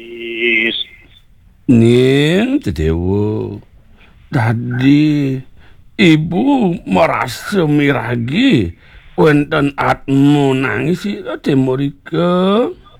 Ning Dedewo. Tadi ibu merasa miragi wonten atmu nangis ade mriko.